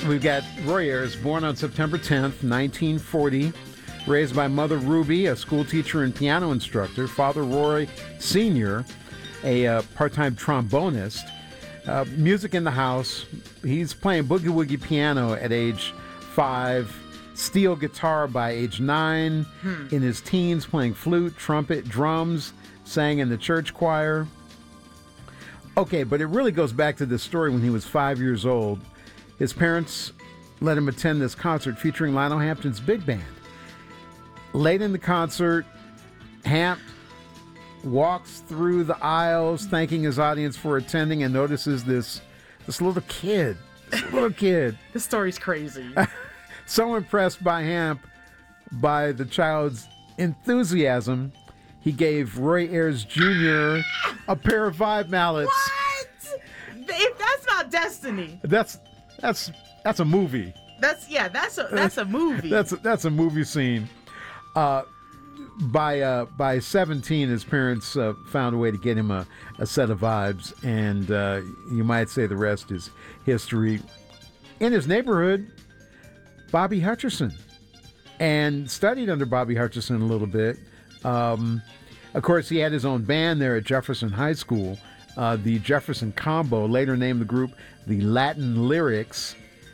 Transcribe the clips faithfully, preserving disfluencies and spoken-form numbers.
We've got Roy Ayers, born on September tenth, nineteen forty, raised by Mother Ruby, a school teacher and piano instructor, Father Roy Senior, a uh, part-time trombonist. Uh, music in the house. He's playing boogie-woogie piano at age five, steel guitar by age nine, hmm. in his teens playing flute, trumpet, drums, sang in the church choir. Okay, but it really goes back to this story when he was five years old. His parents let him attend this concert featuring Lionel Hampton's big band. Late in the concert, Hamp walks through the aisles thanking his audience for attending and notices this this little kid. This little kid. This story's crazy. So impressed by Hamp, by the child's enthusiasm, he gave Roy Ayers Junior a pair of Vibe mallets. What? If that's not destiny. That's that's that's a movie. That's yeah. That's a that's a movie. that's a, that's a movie scene. Uh, by uh, by seventeen, his parents uh, found a way to get him a, a set of Vibes, and uh, you might say the rest is history. In his neighborhood, Bobby Hutcherson, and studied under Bobby Hutcherson a little bit. Um, of course, he had his own band there at Jefferson High School, uh, the Jefferson Combo, later named the group the Latin Lyrics,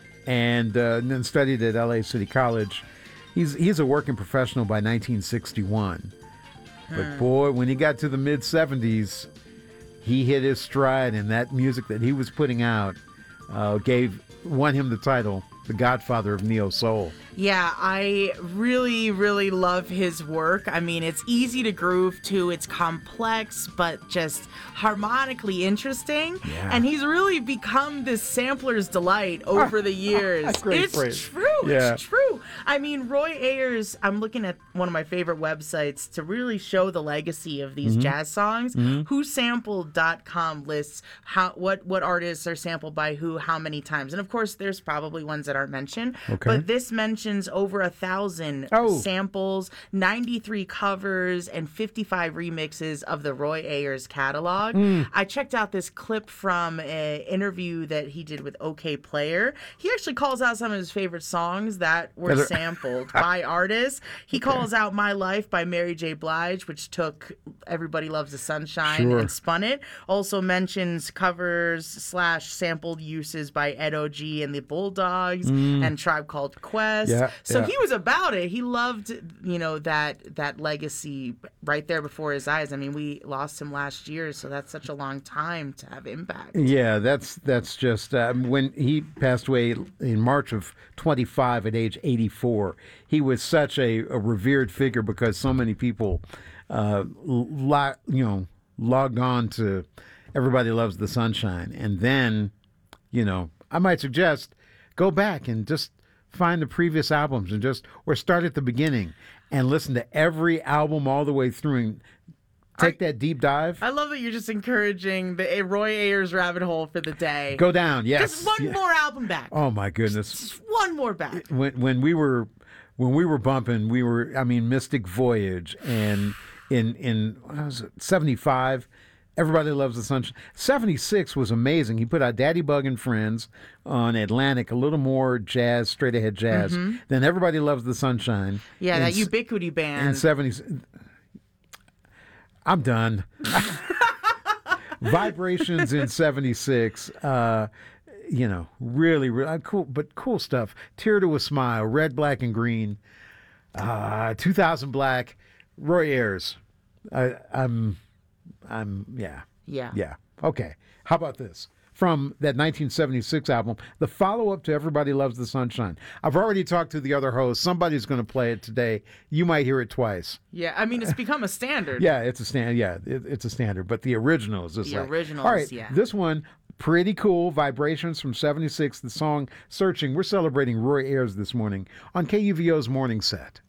and, uh, and then studied at L A City College. He's he's a working professional by nineteen sixty-one. Hmm. But boy, when he got to the mid-seventies, he hit his stride, and that music that he was putting out uh, gave won him the title, the Godfather of Neo Soul. Yeah, I really, really love his work. I mean, it's easy to groove to. It's complex, but just harmonically interesting. Yeah. And he's really become this sampler's delight over the years. Great it's phrase. true. Yeah. It's true. I mean, Roy Ayers, I'm looking at one of my favorite websites to really show the legacy of these mm-hmm. jazz songs. Mm-hmm. who sampled dot com lists how what, what artists are sampled by who, how many times. And, of course, there's probably ones that aren't mentioned. Okay. But this mentions over a thousand oh. samples, ninety-three covers, and fifty-five remixes of the Roy Ayers catalog. Mm. I checked out this clip from an interview that he did with OK Player. He actually calls out some of his favorite songs that were sampled by artists. He okay. calls out My Life by Mary J. Blige, which took Everybody Loves the Sunshine sure. and spun it. Also mentions covers slash sampled uses by Ed O G and the Bulldogs mm. and Tribe Called Quest. Yeah, so yeah. he was about it. He loved, you know, that that legacy right there before his eyes. I mean, we lost him last year, so that's such a long time to have impact. Yeah, that's that's just um, when he passed away in March of twenty-five at age eighty-four. He was such a, a revered figure because so many people, uh, lo- you know, logged on to Everybody Loves the Sunshine, and then, you know, I might suggest go back and just find the previous albums and just, or start at the beginning and listen to every album all the way through and take I, that deep dive. I love that you're just encouraging the Roy Ayers rabbit hole for the day. Go down, yes. Just one yeah. more album back. Oh my goodness. Just, just one more back. When when we were when we were bumping, we were I mean Mystic Voyage, and in in what was it, seventy-five, Everybody Loves the Sunshine. seventy-six was amazing. He put out Daddy Bug and Friends on Atlantic, a little more jazz, straight ahead jazz. Mm-hmm. Then Everybody Loves the Sunshine. Yeah, that Ubiquity band. In seventies. I'm done. Vibrations in seventy-six. Uh, you know, really, really cool, but cool stuff. Tear to a Smile, Red, Black, and Green. Uh, two thousand Black, Roy Ayers. I, I'm... I'm, yeah. Yeah. Yeah. Okay. How about this? From that nineteen seventy-six album, the follow-up to Everybody Loves the Sunshine. I've already talked to the other hosts. Somebody's going to play it today. You might hear it twice. Yeah. I mean, it's become a standard. yeah, it's a standard. Yeah, it, it's a standard. But the original is just The like, originals, all right, yeah. This one, pretty cool. Vibrations from seventy-six. The song Searching. We're celebrating Roy Ayers this morning on K U V O's Morning Set.